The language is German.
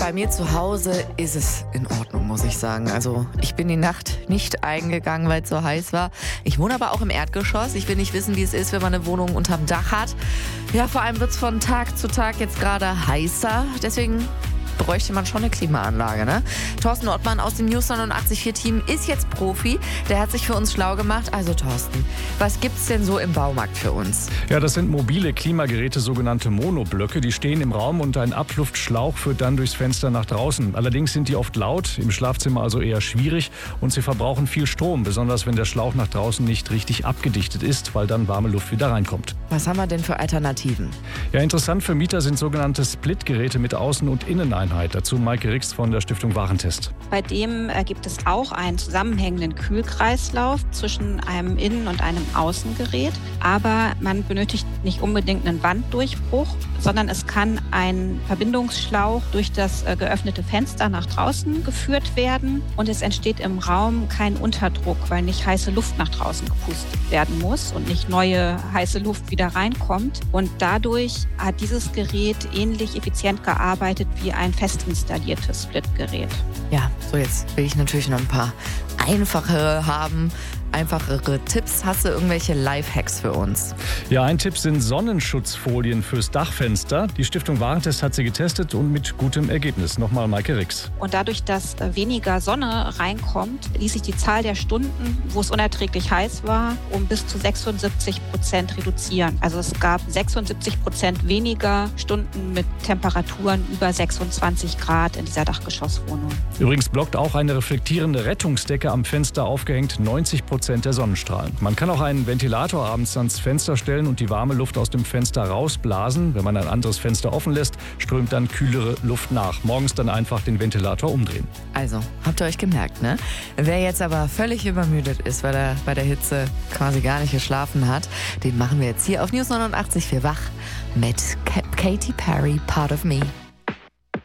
Bei mir zu Hause ist es in Ordnung, muss ich sagen. Also ich bin die Nacht nicht eingegangen, weil es so heiß war. Ich wohne aber auch im Erdgeschoss. Ich will nicht wissen, wie es ist, wenn man eine Wohnung unterm Dach hat. Ja, vor allem wird es von Tag zu Tag jetzt gerade heißer. Deswegen bräuchte man schon eine Klimaanlage, ne? Thorsten Ottmann aus dem News 89.4 Team ist jetzt Profi. Der hat sich für uns schlau gemacht. Also Thorsten, was gibt's denn so im Baumarkt für uns? Ja, das sind mobile Klimageräte, sogenannte Monoblöcke. Die stehen im Raum und ein Abluftschlauch führt dann durchs Fenster nach draußen. Allerdings sind die oft laut, im Schlafzimmer also eher schwierig und sie verbrauchen viel Strom, besonders wenn der Schlauch nach draußen nicht richtig abgedichtet ist, weil dann warme Luft wieder reinkommt. Was haben wir denn für Alternativen? Ja, interessant für Mieter sind sogenannte Splitgeräte mit Außen- und Inneneinheit. Dazu Maike Rix von der Stiftung Warentest. Bei dem gibt es auch einen zusammenhängenden Kühlkreislauf zwischen einem Innen- und einem Außengerät. Aber man benötigt nicht unbedingt einen Wanddurchbruch, sondern es kann ein Verbindungsschlauch durch das geöffnete Fenster nach draußen geführt werden. Und es entsteht im Raum kein Unterdruck, weil nicht heiße Luft nach draußen gepustet werden muss und nicht neue heiße Luft wieder reinkommt. Und dadurch hat dieses Gerät ähnlich effizient gearbeitet wie ein fest installiertes Splitgerät. Ja, so jetzt will ich natürlich noch ein paar einfachere Tipps. Hast du irgendwelche Lifehacks für uns? Ja, ein Tipp sind Sonnenschutzfolien fürs Dachfenster. Die Stiftung Warentest hat sie getestet und mit gutem Ergebnis. Nochmal Maike Rix. Und dadurch, dass weniger Sonne reinkommt, ließ sich die Zahl der Stunden, wo es unerträglich heiß war, um bis zu 76% reduzieren. Also es gab 76% weniger Stunden mit Temperaturen über 26 Grad in dieser Dachgeschosswohnung. Übrigens blockt auch eine reflektierende Rettungsdecke am Fenster aufgehängt 90% der Sonnenstrahlen. Man kann auch einen Ventilator abends ans Fenster stellen und die warme Luft aus dem Fenster rausblasen. Wenn man ein anderes Fenster offen lässt, strömt dann kühlere Luft nach. Morgens dann einfach den Ventilator umdrehen. Also, habt ihr euch gemerkt, ne? Wer jetzt aber völlig übermüdet ist, weil er bei der Hitze quasi gar nicht geschlafen hat, den machen wir jetzt hier auf News 89.4 wach mit Katy Perry, Part of Me.